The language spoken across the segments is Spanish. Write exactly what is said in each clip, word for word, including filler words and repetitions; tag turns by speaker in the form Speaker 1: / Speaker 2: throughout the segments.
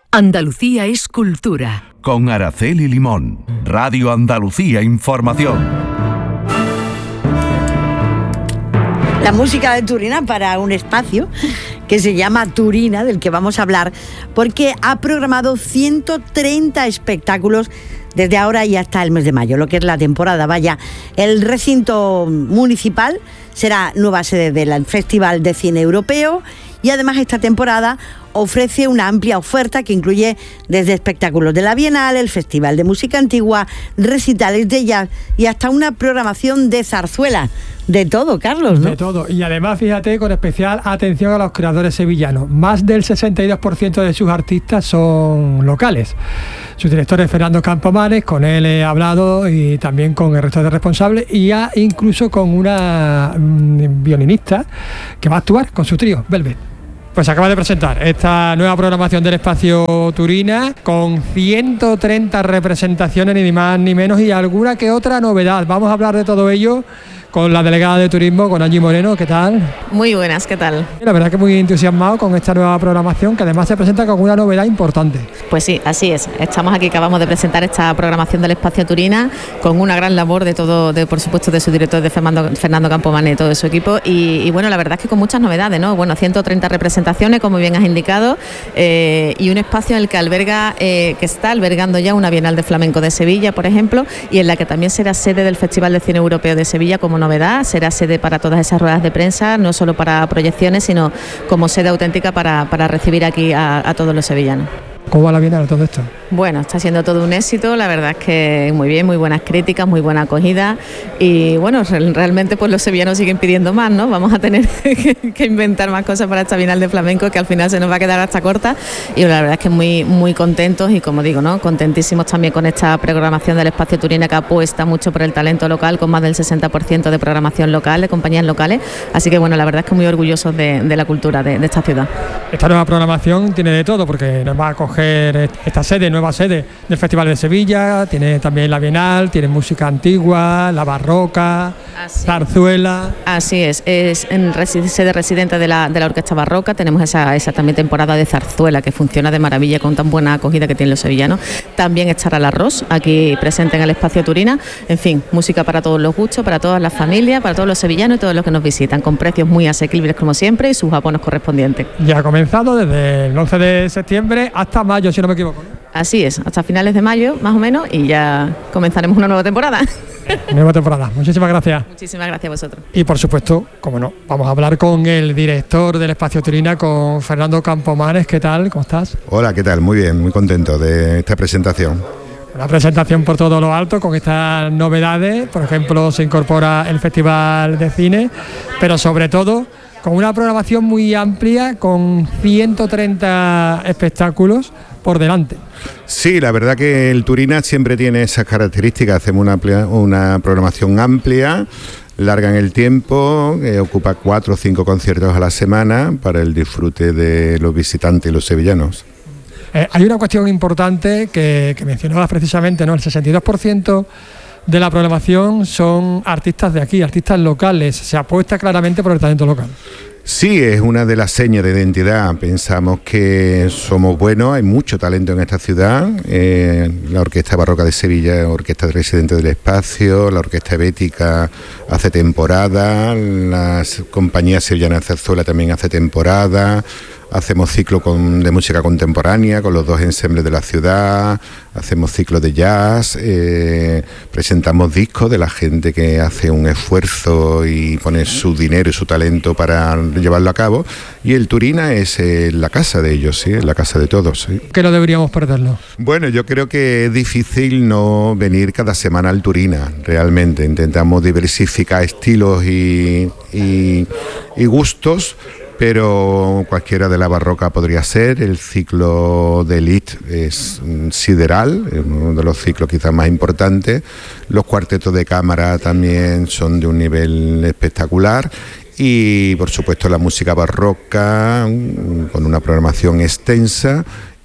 Speaker 1: Andalucía es cultura.
Speaker 2: Con Araceli Limón. Radio Andalucía Información.
Speaker 3: La música de Turina para un espacio que se llama Turina, del que vamos a hablar, porque ha programado ciento treinta espectáculos desde ahora y hasta el mes de mayo, lo que es la temporada. Vaya, el recinto municipal será nueva sede del Festival de Cine Europeo y además esta temporada ofrece una amplia oferta que incluye desde espectáculos de la Bienal, el Festival de Música Antigua, recitales de jazz y hasta una programación de zarzuela. De todo, Carlos, ¿no?
Speaker 4: De todo. Y además, fíjate, con especial atención a los creadores sevillanos. Más del sesenta y dos por ciento de sus artistas son locales. Su director es Fernando Campomanes, con él he hablado y también con el resto de responsables y ya incluso con una mmm, violinista que va a actuar con su trío, Velvet. Pues acaba de presentar esta nueva programación del Espacio Turina con ciento treinta representaciones, ni más ni menos, y alguna que otra novedad. Vamos a hablar de todo ello con la delegada de turismo, con Angie Moreno. ¿Qué tal?
Speaker 5: Muy buenas, ¿qué tal?
Speaker 4: La verdad que muy entusiasmado con esta nueva programación, que además se presenta con una novedad importante.
Speaker 5: Pues sí, así es. Estamos aquí, acabamos de presentar esta programación del Espacio Turina con una gran labor de todo, de por supuesto, de su director, de Fernando, Fernando Campomanes y todo su equipo. Y, y bueno, la verdad es que con muchas novedades, ¿no? Bueno, ciento treinta representaciones, como bien has indicado, eh, y un espacio en el que alberga, eh, que está albergando ya una Bienal de Flamenco de Sevilla, por ejemplo, y en la que también será sede del Festival de Cine Europeo de Sevilla como novedad. Será sede para todas esas ruedas de prensa, no solo para proyecciones, sino como sede auténtica para, para recibir aquí a, a todos los sevillanos.
Speaker 4: ¿Cómo va la Bienal todo esto?
Speaker 5: Bueno, está siendo todo un éxito, la verdad es que muy bien, muy buenas críticas, muy buena acogida y bueno, realmente pues los sevillanos siguen pidiendo más, ¿no? Vamos a tener que inventar más cosas para esta Bienal de Flamenco, que al final se nos va a quedar hasta corta, y la verdad es que muy muy contentos y, como digo, ¿no?, contentísimos también con esta programación del Espacio Turina, que apuesta mucho por el talento local, con más del sesenta por ciento de programación local, de compañías locales, así que bueno, la verdad es que muy orgullosos de, de la cultura de, de esta ciudad.
Speaker 4: Esta nueva programación tiene de todo, porque nos va a acoger esta sede, nueva sede del Festival de Sevilla, tiene también la Bienal, tiene música antigua, la barroca, Así. zarzuela.
Speaker 5: Así es, es en sede residente de la, de la Orquesta Barroca, tenemos esa, esa también temporada de zarzuela que funciona de maravilla con tan buena acogida que tienen los sevillanos. También estará el arroz aquí presente en el Espacio Turina, en fin, música para todos los gustos, para todas las familias, para todos los sevillanos y todos los que nos visitan, con precios muy asequibles como siempre y sus abonos correspondientes.
Speaker 4: Ya ha comenzado desde el once de septiembre hasta mayo, si no me equivoco, ¿no?
Speaker 5: Así es, hasta finales de mayo más o menos, y ya comenzaremos una nueva temporada.
Speaker 4: Nueva temporada, muchísimas gracias.
Speaker 5: Muchísimas gracias a vosotros.
Speaker 4: Y por supuesto, como no, vamos a hablar con el director del Espacio Turina, con Fernando Campomanes. ¿Qué tal? ¿Cómo estás?
Speaker 6: Hola, ¿qué tal? Muy bien, muy contento de esta presentación.
Speaker 4: Una presentación por todo lo alto, con estas novedades. Por ejemplo, se incorpora el Festival de Cine, pero sobre todo con una programación muy amplia, con ciento treinta espectáculos por delante.
Speaker 6: Sí, la verdad que el Turina siempre tiene esas características. Hacemos una, amplia, una programación amplia, larga en el tiempo, que ocupa cuatro o cinco conciertos a la semana para el disfrute de los visitantes y los sevillanos.
Speaker 4: Eh, hay una cuestión importante que, que mencionabas precisamente, ¿no? El sesenta y dos por ciento de la programación son artistas de aquí, artistas locales. Se apuesta claramente por el talento local.
Speaker 6: Sí, es una de las señas de identidad. Pensamos que somos buenos, hay mucho talento en esta ciudad. Eh, la Orquesta Barroca de Sevilla, Orquesta de Residente del Espacio, la Orquesta Bética hace temporada, las compañías sevillanas de zarzuela también hace temporada. Hacemos ciclo con, de música contemporánea con los dos ensembles de la ciudad, hacemos ciclo de jazz, eh, presentamos discos de la gente que hace un esfuerzo y pone su dinero y su talento para llevarlo a cabo, y el Turina es eh, la casa de ellos, ¿sí? La casa de todos. ¿Sí?
Speaker 4: ¿Que no deberíamos perderlo?
Speaker 6: Bueno, yo creo que es difícil no venir cada semana al Turina, realmente. Intentamos diversificar estilos y, y, y gustos, pero cualquiera de la barroca podría ser. El ciclo de Elite es sideral, es uno de los ciclos quizás más importantes. Los cuartetos de cámara también son de un nivel espectacular. Y por supuesto la música barroca, con una programación extensa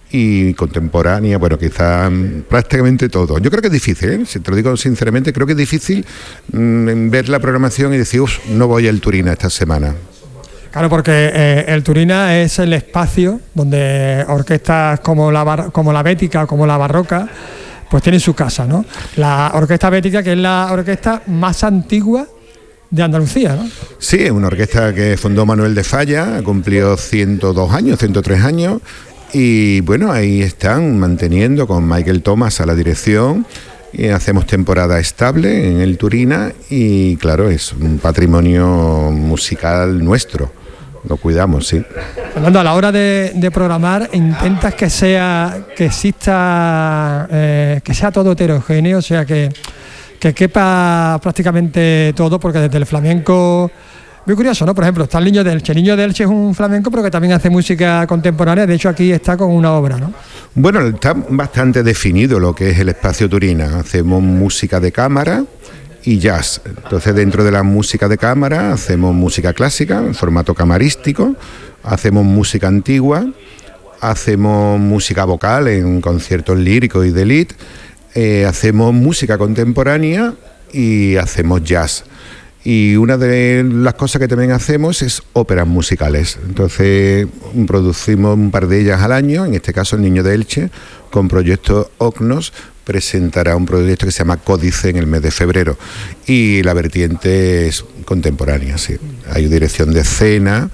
Speaker 6: y contemporánea, bueno, quizás prácticamente todo. Yo creo que es difícil, ¿eh? Si te lo digo sinceramente, creo que es difícil mmm, ver la programación y decir, uff, no voy al Turina esta semana.
Speaker 4: Claro, porque eh, el Turina es el espacio donde orquestas como la, bar, como la Bética o como la Barroca pues tienen su casa, ¿no? La Orquesta Bética, que es la orquesta más antigua de Andalucía, ¿no?
Speaker 6: Sí, es una orquesta que fundó Manuel de Falla, cumplió ciento dos años, ciento tres años, y bueno, ahí están manteniendo con Michael Thomas a la dirección. Y hacemos temporada estable en el Turina y claro, es un patrimonio musical nuestro, lo cuidamos, sí.
Speaker 4: Fernando, a la hora de, de programar, intentas que sea, que exista, eh, que sea todo heterogéneo, o sea, que, que quepa prácticamente todo, porque desde el flamenco... Muy curioso, ¿no? Por ejemplo, está el Niño de Elche. El Niño de Elche es un flamenco, pero que también hace música contemporánea. De hecho, aquí está con una obra, ¿no?
Speaker 6: Bueno, está bastante definido lo que es el espacio Turina. Hacemos música de cámara y jazz. Entonces, dentro de la música de cámara, hacemos música clásica, en formato camarístico. Hacemos música antigua. Hacemos música vocal en conciertos líricos y de elite. Eh, hacemos música contemporánea y hacemos jazz. Y una de las cosas que también hacemos es óperas musicales. Entonces producimos un par de ellas al año, en este caso el Niño de Elche, con Proyecto Ocnos, presentará un proyecto que se llama Códice en el mes de febrero. Y la vertiente es contemporánea, sí. Hay dirección de escena,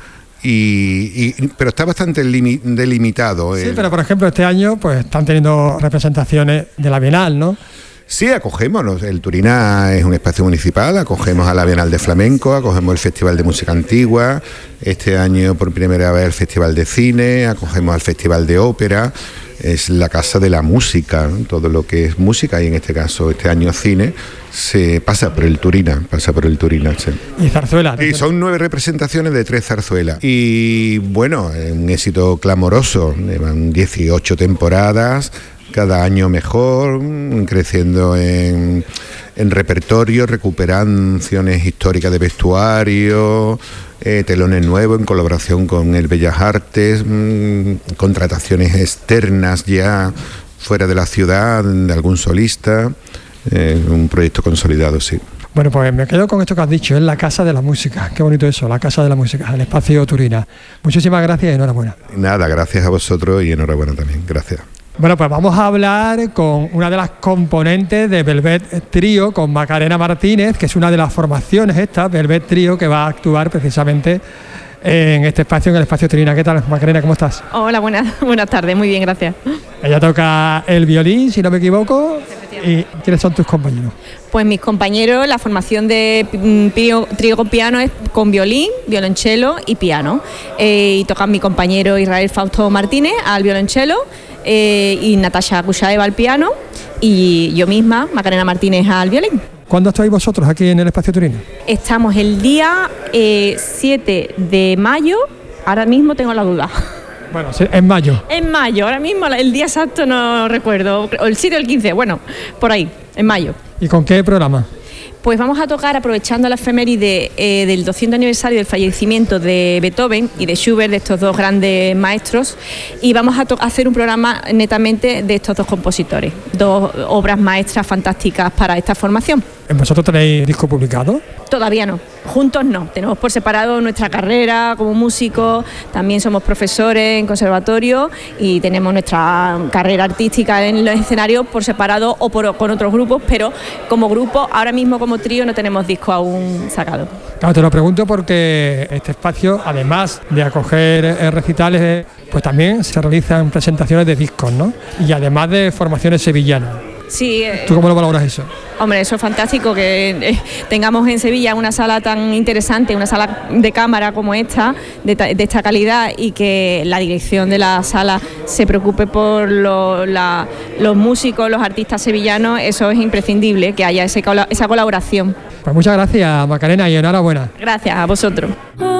Speaker 6: y, y, pero está bastante limi, delimitado.
Speaker 4: Sí, el... pero por ejemplo este año pues están teniendo representaciones de la Bienal, ¿no?
Speaker 6: Sí, acogemos, el Turina es un espacio municipal, acogemos a la Bienal de Flamenco, acogemos el Festival de Música Antigua, este año por primera vez el Festival de Cine, acogemos al Festival de Ópera, es la casa de la música, ¿no? Todo lo que es música, y en este caso este año cine, se pasa por el Turina, pasa por el Turina. Sí.
Speaker 4: ¿Y zarzuela?
Speaker 6: Y son nueve representaciones de tres zarzuelas. Y bueno, un éxito clamoroso, llevan dieciocho temporadas, cada año mejor, creciendo en, en repertorio, recuperaciones históricas de vestuario, eh, telones nuevos en colaboración con el Bellas Artes, mmm, contrataciones externas ya fuera de la ciudad, de algún solista, eh, un proyecto consolidado, sí.
Speaker 4: Bueno, pues me quedo con esto que has dicho, es la Casa de la Música. Qué bonito eso, la Casa de la Música, el espacio Turina. Muchísimas gracias y enhorabuena.
Speaker 6: Nada, gracias a vosotros y enhorabuena también, gracias.
Speaker 4: Bueno, pues vamos a hablar con una de las componentes de Velvet Trío, con Macarena Martínez, que es una de las formaciones esta, Velvet Trío, que va a actuar precisamente en este espacio, en el espacio Turina. ¿Qué tal, Macarena? ¿Cómo estás?
Speaker 5: Hola, buenas, buenas tardes, muy bien, gracias.
Speaker 4: Ella toca el violín, si no me equivoco. ¿Y quiénes son tus compañeros?
Speaker 5: Pues mis compañeros, la formación de trío, trío con piano es con violín, violonchelo y piano. Eh, y tocan mi compañero Israel Fausto Martínez al violonchelo, eh, y Natasha Kuchaeva al piano, y yo misma, Macarena Martínez, al violín.
Speaker 4: ¿Cuándo estáis vosotros aquí en el espacio Turina?
Speaker 5: Estamos el día eh, siete de mayo, ahora mismo tengo la duda.
Speaker 4: Bueno, en mayo.
Speaker 5: En mayo, ahora mismo el día exacto no recuerdo, el siete o el quince, bueno, por ahí, en mayo.
Speaker 4: ¿Y con qué programa?
Speaker 5: Pues vamos a tocar, aprovechando la efeméride eh, del doscientos aniversario del fallecimiento de Beethoven y de Schubert, de estos dos grandes maestros, y vamos a, a hacer un programa netamente de estos dos compositores, dos obras maestras fantásticas para esta formación.
Speaker 4: ¿Vosotros tenéis disco publicado?
Speaker 5: Todavía no, juntos no, tenemos por separado nuestra carrera como músicos, también somos profesores en conservatorio y tenemos nuestra carrera artística en los escenarios por separado o por, con otros grupos, pero como grupo, ahora mismo como trío no tenemos disco aún sacado.
Speaker 4: Claro, te lo pregunto porque este espacio, además de acoger recitales, pues también se realizan presentaciones de discos, ¿no? Y además de formaciones sevillanas.
Speaker 5: Sí, eh,
Speaker 4: ¿Tú cómo lo valoras eso?
Speaker 5: Hombre, eso es fantástico que eh, tengamos en Sevilla una sala tan interesante, una sala de cámara como esta, de, de esta calidad, y que la dirección de la sala se preocupe por lo, la, los músicos, los artistas sevillanos. Eso es imprescindible, que haya ese, esa colaboración.
Speaker 4: Pues muchas gracias, Macarena, y enhorabuena.
Speaker 5: Gracias a vosotros.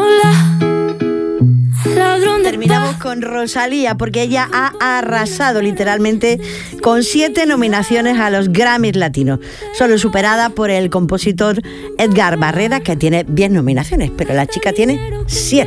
Speaker 3: Terminamos con Rosalía, porque ella ha arrasado literalmente con siete nominaciones a los Grammys latinos, solo superada por el compositor Edgar Barreda, que tiene diez nominaciones, pero la chica tiene siete.